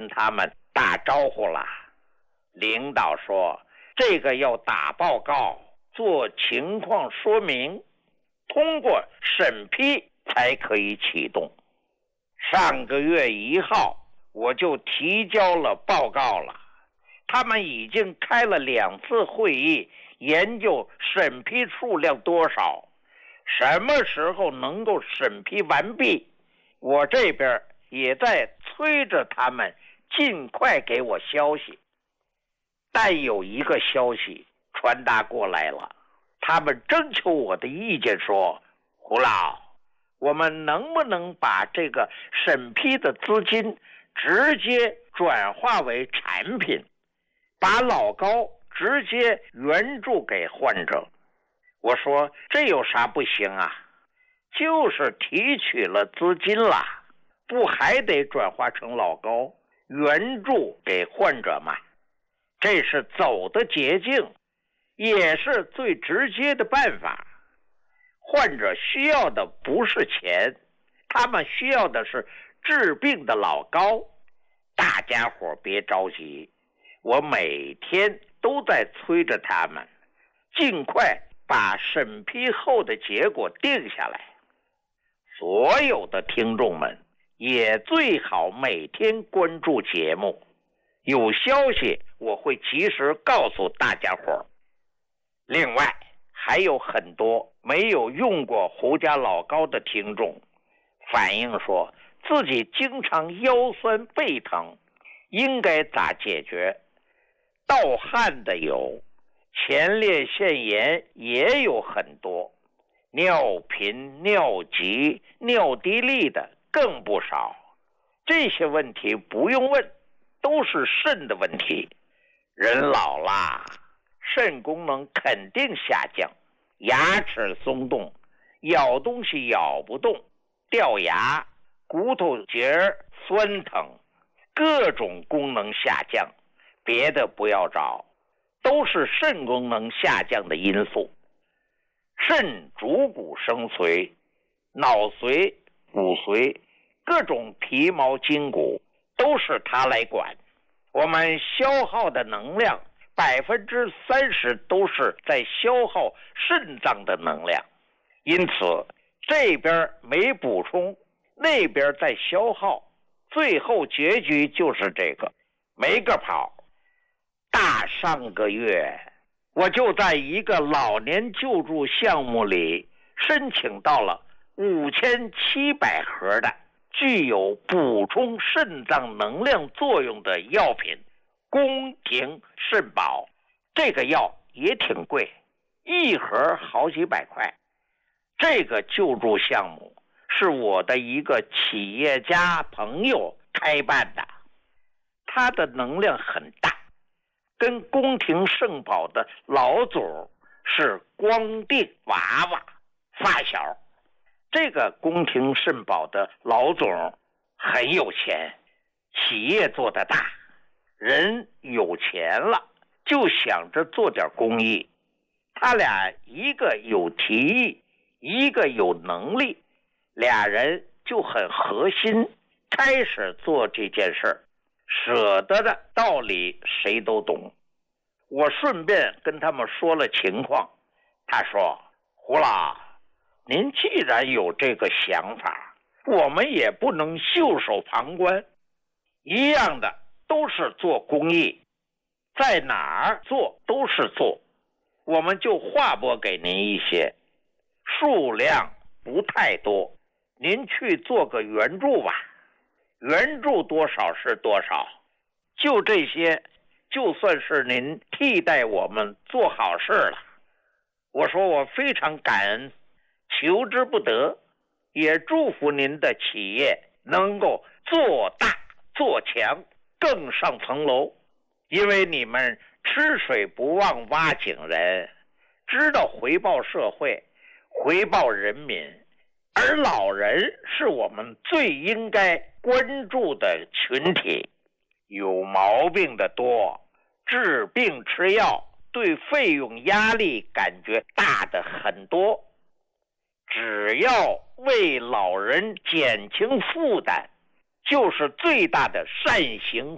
他们打招呼了。领导说这个要打报告，做情况说明，通过审批才可以启动。上个月1号我就提交了报告了，他们已经开了2次会议，研究审批数量多少，什么时候能够审批完毕。我这边也在催着他们尽快给我消息。但有一个消息传达过来了，他们征求我的意见说，胡老，我们能不能把这个审批的资金直接转化为产品，把老高直接援助给患者。我说这有啥不行啊，就是提取了资金了，不还得转化成老高援助给患者吗？这是走的捷径，也是最直接的办法。患者需要的不是钱，他们需要的是治病的老高。大家伙别着急，我每天都在催着他们尽快把审批后的结果定下来。所有的听众们也最好每天关注节目，有消息我会及时告诉大家伙。另外还有很多没有用过胡家老高的听众反映说自己经常腰酸背疼，应该咋解决？盗汗的有，前列腺炎也有很多，尿频、尿急、尿滴沥的更不少。这些问题不用问，都是肾的问题。人老啦，肾功能肯定下降，牙齿松动，咬东西咬不动，掉牙，骨头节酸疼，各种功能下降，别的不要找，都是肾功能下降的因素。肾主骨生髓，脑髓、骨髓，各种皮毛筋骨都是它来管。我们消耗的能量30%都是在消耗肾脏的能量，因此这边没补充，那边在消耗，最后结局就是这个，没个跑。上个月我就在一个老年救助项目里申请到了5700盒的具有补充肾脏能量作用的药品宫廷肾宝。这个药也挺贵，一盒好几百块。这个救助项目是我的一个企业家朋友开办的，他的能量很大，跟宫廷肾宝的老总是光腚娃娃发小。这个宫廷肾宝的老总很有钱，企业做得大，人有钱了就想着做点公益。他俩一个有提议，一个有能力，俩人就很核心，开始做这件事儿。舍得的道理谁都懂。我顺便跟他们说了情况，他说，胡老，您既然有这个想法，我们也不能袖手旁观，一样的都是做公益，在哪儿做都是做，我们就划拨给您一些，数量不太多，您去做个援助吧，援助多少是多少，就这些，就算是您替代我们做好事了。我说我非常感恩，求之不得，也祝福您的企业能够做大做强，更上层楼。因为你们吃水不忘挖井人，知道回报社会，回报人民，而老人是我们最应该关注的群体。有毛病的多，治病吃药对费用压力感觉大的很多，只要为老人减轻负担，就是最大的善行